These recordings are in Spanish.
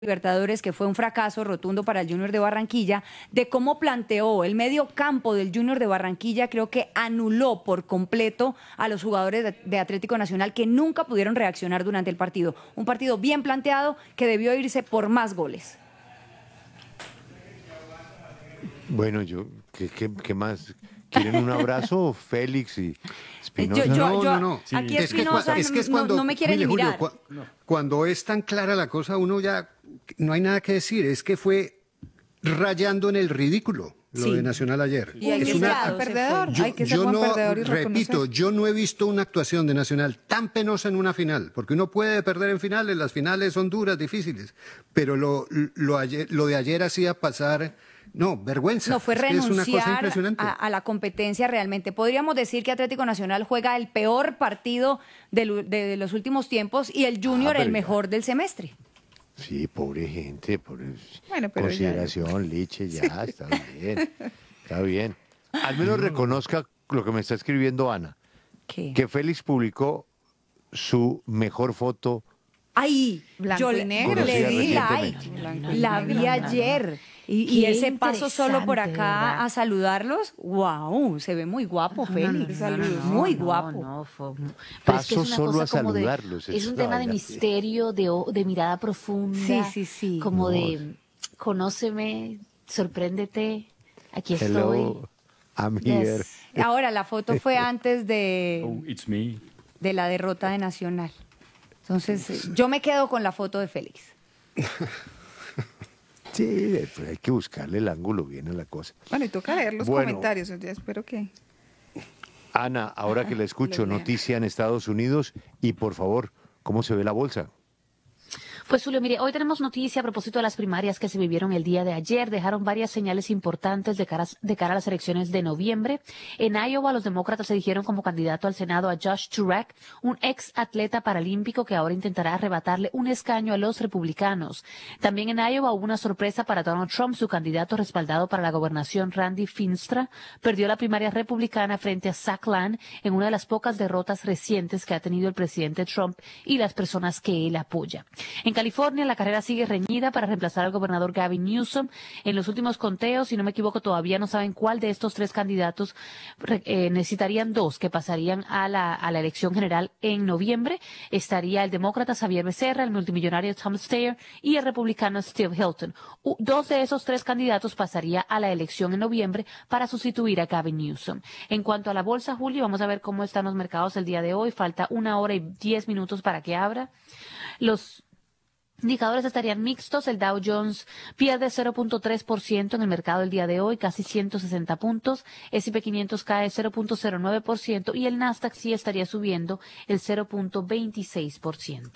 Libertadores, que fue un fracaso rotundo para el Junior de Barranquilla, de cómo planteó el medio campo del Junior de Barranquilla. Creo que anuló por completo a los jugadores de Atlético Nacional, que nunca pudieron reaccionar durante el partido. Un partido bien planteado que debió irse por más goles. Bueno, ¿qué más? ¿Quieren un abrazo, Félix y Espinosa? No. Aquí Es que es cuando, no me quieren mire, ni mirar. Julio, cuando es tan clara la cosa, uno ya no hay nada que decir. Es que fue rayando en el ridículo lo de Nacional ayer. Y hay que ser buen perdedor. Hay que ser buen perdedor y repito, reconocer. yo no he visto una actuación de Nacional tan penosa en una final, porque uno puede perder en finales, las finales son duras, difíciles, pero lo de ayer hacía pasar... No, vergüenza. No, fue es una cosa renunciar impresionante. a la competencia realmente. Podríamos decir que Atlético Nacional juega el peor partido de los últimos tiempos y el Junior el mejor del semestre. Sí, pobre gente, Bueno, pero consideración, Liche, ya, está bien, está bien. Al menos reconozca lo que me está escribiendo Ana, ¿Qué? que Félix publicó su mejor foto. ¡Ay! Blanco Yo y negro. le di Conocida like. recientemente. La vi ayer. Y Qué ese paso solo por interesante, acá ¿verdad? a saludarlos, wow, se ve muy guapo, Félix. Muy guapo. Pero es que Paso es una solo cosa a como de, saludarlos, es es un una tema de vaina. misterio, de mirada profunda. Sí. Como No. de, conóceme, sorpréndete, aquí estoy. Hello, I'm here. Yes. Ahora, la foto fue antes Oh, it's me. de la derrota de Nacional. Entonces, yo me quedo con la foto de Félix. Sí, pues hay que buscarle el ángulo bien a la cosa. Bueno, y toca leer los Bueno. comentarios. Ya espero que... Ana, ahora que la escucho, Los lea. noticia en Estados Unidos y por favor, ¿cómo se ve la bolsa? Pues Julio, mire, hoy tenemos noticia a propósito de las primarias que se vivieron el día de ayer. Dejaron varias señales importantes de cara a las elecciones de noviembre. En Iowa, los demócratas eligieron como candidato al Senado a Josh Turek, un ex atleta paralímpico que ahora intentará arrebatarle un escaño a los republicanos. También en Iowa hubo una sorpresa para Donald Trump. Su candidato respaldado para la gobernación, Randy Finstra, perdió la primaria republicana frente a Zach Land en una de las pocas derrotas recientes que ha tenido el presidente Trump y las personas que él apoya. En California, la carrera sigue reñida para reemplazar al gobernador Gavin Newsom. En los últimos conteos, si no me equivoco, todavía no saben cuál de estos tres candidatos necesitarían dos que pasarían a la elección general en noviembre. Estaría el demócrata Xavier Becerra, el multimillonario Tom Steyer y el republicano Steve Hilton. Dos de esos tres candidatos pasaría a la elección en noviembre para sustituir a Gavin Newsom. En cuanto a la bolsa, Julio, vamos a ver cómo están los mercados el día de hoy. Falta 1 hora y 10 minutos para que abra. Los indicadores estarían mixtos. El Dow Jones pierde 0.3% en el mercado el día de hoy, casi 160 puntos. S&P 500 cae 0.09% y el Nasdaq sí estaría subiendo el 0.26%.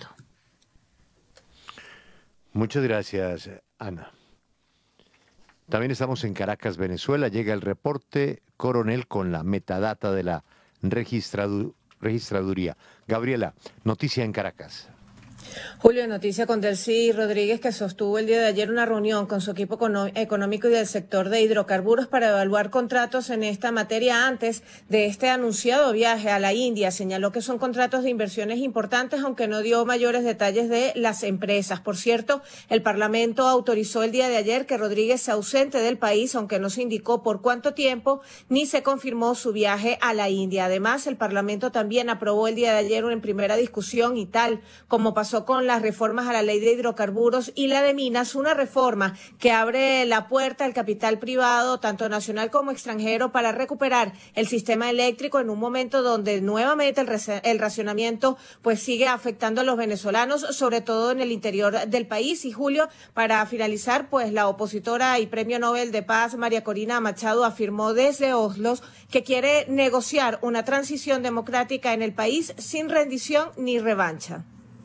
Muchas gracias, Ana. También estamos en Caracas, Venezuela. Llega el reporte coronel con la metadata de la registraduría. Gabriela, noticia en Caracas. Julio, noticia con Delcy Rodríguez, que sostuvo el día de ayer una reunión con su equipo económico y del sector de hidrocarburos para evaluar contratos en esta materia antes de este anunciado viaje a la India. Señaló que son contratos de inversiones importantes, aunque no dio mayores detalles de las empresas. Por cierto, el Parlamento autorizó el día de ayer que Rodríguez se ausente del país, aunque no se indicó por cuánto tiempo ni se confirmó su viaje a la India. Además, el Parlamento también aprobó el día de ayer en primera discusión, y tal como pasó con las reformas a la ley de hidrocarburos y la de minas, una reforma que abre la puerta al capital privado, tanto nacional como extranjero, para recuperar el sistema eléctrico en un momento donde nuevamente el racionamiento pues sigue afectando a los venezolanos, sobre todo en el interior del país. Y Julio, para finalizar, pues la opositora y Premio Nobel de Paz, María Corina Machado, afirmó desde Oslo que quiere negociar una transición democrática en el país sin rendición ni revancha.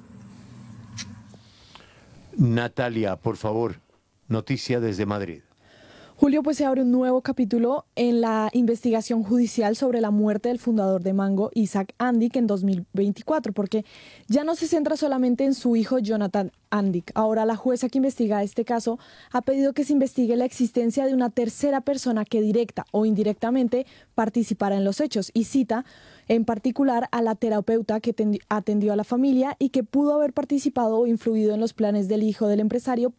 Natalia, por favor, noticia desde Madrid. Julio, pues se abre un nuevo capítulo en la investigación judicial sobre la muerte del fundador de Mango, Isaac Andic, en 2024, porque ya no se centra solamente en su hijo Jonathan Andic. Ahora la jueza que investiga este caso ha pedido que se investigue la existencia de una tercera persona que directa o indirectamente participara en los hechos, y cita en particular a la terapeuta que atendió a la familia y que pudo haber participado o influido en los planes del hijo del empresario